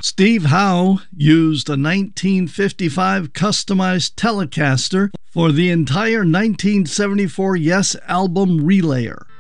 Steve Howe used a 1955 customized Telecaster for the entire 1974 Yes album Relayer.